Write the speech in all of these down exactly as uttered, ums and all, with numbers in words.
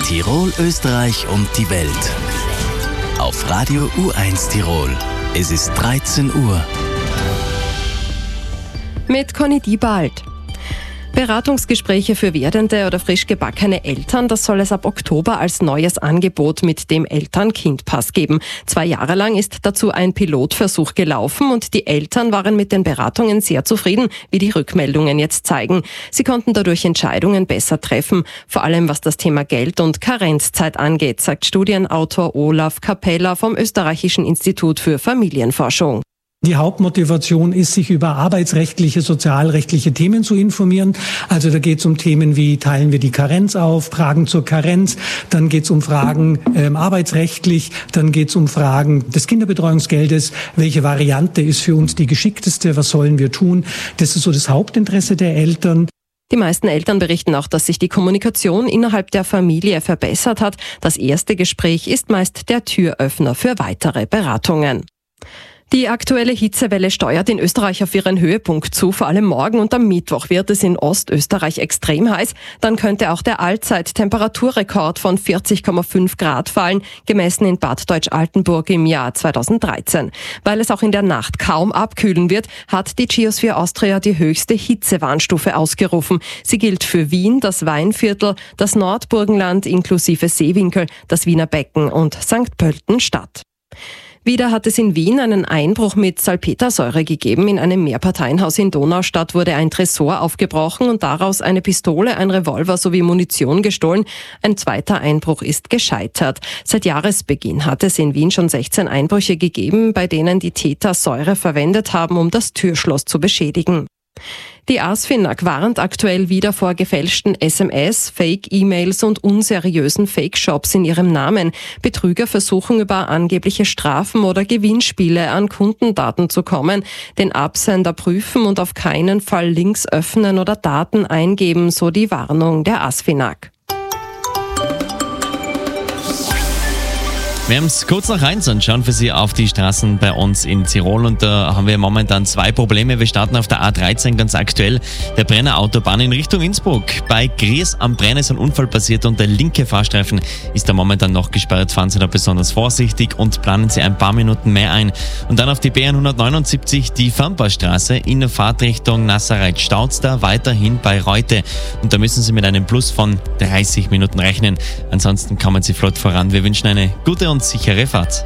Tirol, Österreich und die Welt. Auf Radio U eins Tirol. Es ist dreizehn Uhr. Mit Conny Diebald. Beratungsgespräche für werdende oder frisch gebackene Eltern, das soll es ab Oktober als neues Angebot mit dem Eltern-Kind-Pass geben. Zwei Jahre lang ist dazu ein Pilotversuch gelaufen und die Eltern waren mit den Beratungen sehr zufrieden, wie die Rückmeldungen jetzt zeigen. Sie konnten dadurch Entscheidungen besser treffen, vor allem was das Thema Geld und Karenzzeit angeht, sagt Studienautor Olaf Capella vom Österreichischen Institut für Familienforschung. Die Hauptmotivation ist, sich über arbeitsrechtliche, sozialrechtliche Themen zu informieren. Also da geht es um Themen wie, teilen wir die Karenz auf, Fragen zur Karenz, dann geht es um Fragen ähm, arbeitsrechtlich, dann geht es um Fragen des Kinderbetreuungsgeldes, welche Variante ist für uns die geschickteste, was sollen wir tun. Das ist so das Hauptinteresse der Eltern. Die meisten Eltern berichten auch, dass sich die Kommunikation innerhalb der Familie verbessert hat. Das erste Gespräch ist meist der Türöffner für weitere Beratungen. Die aktuelle Hitzewelle steuert in Österreich auf ihren Höhepunkt zu. Vor allem morgen und am Mittwoch wird es in Ostösterreich extrem heiß. Dann könnte auch der Allzeit-Temperaturrekord von vierzig Komma fünf Grad fallen, gemessen in Bad Deutsch-Altenburg im Jahr zweitausenddreizehn. Weil es auch in der Nacht kaum abkühlen wird, hat die Geosphere Austria die höchste Hitzewarnstufe ausgerufen. Sie gilt für Wien, das Weinviertel, das Nordburgenland inklusive Seewinkel, das Wiener Becken und Sankt Pölten-Stadt. Wieder hat es in Wien einen Einbruch mit Salpetersäure gegeben. In einem Mehrparteienhaus in Donaustadt wurde ein Tresor aufgebrochen und daraus eine Pistole, ein Revolver sowie Munition gestohlen. Ein zweiter Einbruch ist gescheitert. Seit Jahresbeginn hat es in Wien schon sechzehn Einbrüche gegeben, bei denen die Täter Säure verwendet haben, um das Türschloss zu beschädigen. Die ASFINAG warnt aktuell wieder vor gefälschten S M S, Fake-E-Mails und unseriösen Fake-Shops in ihrem Namen. Betrüger versuchen über angebliche Strafen oder Gewinnspiele an Kundendaten zu kommen, den Absender prüfen und auf keinen Fall Links öffnen oder Daten eingeben, so die Warnung der ASFINAG. Wir haben es kurz nach eins und schauen für Sie auf die Straßen bei uns in Tirol und da haben wir momentan zwei Probleme. Wir starten auf der A dreizehn ganz aktuell, der Brenner Autobahn in Richtung Innsbruck. Bei Gries am Brenner ist ein Unfall passiert und der linke Fahrstreifen ist da momentan noch gesperrt. Fahren Sie da besonders vorsichtig und planen Sie ein paar Minuten mehr ein. Und dann auf die B hundertneunundsiebzig, die Fernbahnstraße in der Fahrtrichtung Nazareth. Staut da weiterhin bei Reute und da müssen Sie mit einem Plus von dreißig Minuten rechnen. Ansonsten kommen Sie flott voran. Wir wünschen eine gute und sichere Fahrt.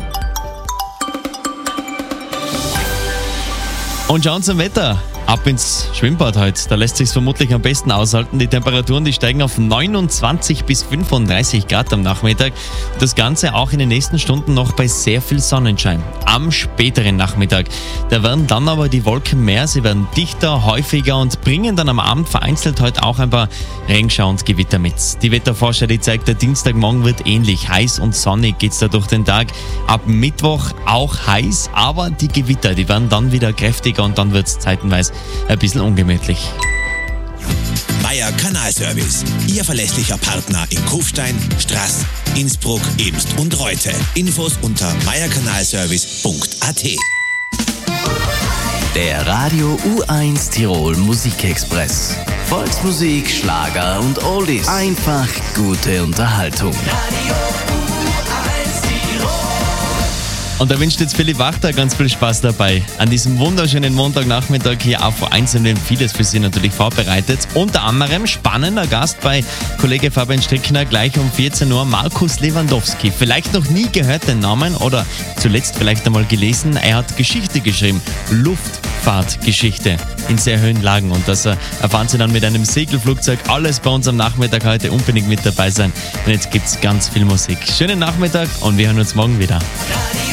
Und schauen zum Wetter. Ab ins Schwimmbad heute. Da lässt sich's vermutlich am besten aushalten. Die Temperaturen, die steigen auf neunundzwanzig bis fünfunddreißig Grad am Nachmittag. Das Ganze auch in den nächsten Stunden noch bei sehr viel Sonnenschein. Am späteren Nachmittag. Da werden dann aber die Wolken mehr. Sie werden dichter, häufiger und bringen dann am Abend vereinzelt heute auch ein paar Regenschauer und Gewitter mit. Die Wetterforscher, die zeigt, der Dienstagmorgen wird ähnlich. Heiß und sonnig geht's da durch den Tag. Ab Mittwoch auch heiß, aber die Gewitter, die werden dann wieder kräftiger und dann wird's zeitenweise ein bisschen ungemütlich. Meier Kanalservice, Ihr verlässlicher Partner in Kufstein, Straß, Innsbruck, Ebst und Reute. Infos unter meierkanalservice punkt a t. Der Radio U eins Tirol Musikexpress. Volksmusik, Schlager und Oldies. Einfach gute Unterhaltung. Radio U eins Tirol. Und da wünscht jetzt Philipp Wachter ganz viel Spaß dabei. An diesem wunderschönen Montagnachmittag hier auf U eins haben wir vieles für Sie natürlich vorbereitet. Unter anderem spannender Gast bei Kollege Fabian Strickner gleich um vierzehn Uhr, Markus Lewandowski. Vielleicht noch nie gehört den Namen oder zuletzt vielleicht einmal gelesen. Er hat Geschichte geschrieben, Luftfahrtgeschichte in sehr hohen Lagen. Und das erfahren Sie dann mit einem Segelflugzeug. Alles bei uns am Nachmittag heute, unbedingt mit dabei sein. Und jetzt gibt's ganz viel Musik. Schönen Nachmittag und wir hören uns morgen wieder.